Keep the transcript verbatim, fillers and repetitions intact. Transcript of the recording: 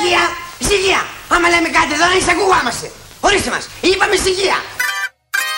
Ησυχία! Ησυχία! Άμα λέμε κάτι εδώ, να εισακουγόμαστε. Ορίστε μας, είπαμε ησυχία.